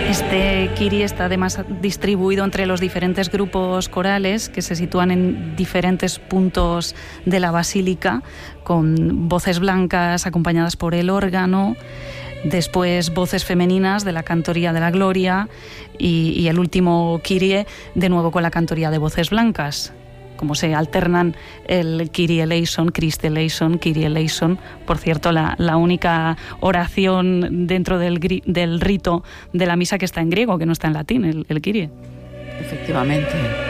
Este Kyrie está además distribuido entre los diferentes grupos corales que se sitúan en diferentes puntos de la basílica, con voces blancas acompañadas por el órgano, después voces femeninas de la cantoría de la gloria y el último Kyrie de nuevo con la cantoría de voces blancas. Como se alternan el Kyrie eleison, Christe eleison, Kyrie eleison. Por cierto, la única oración dentro del rito de la misa que está en griego, que no está en latín, el Kyrie. Efectivamente.